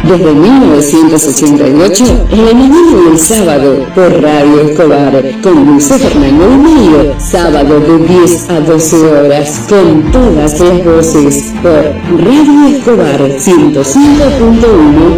desde 1988, en la mañana y el sábado, por Radio Escobar, con Luis Fernando Medio, sábado de 10 a 12 horas, con todas las voces, por Radio Escobar 105.1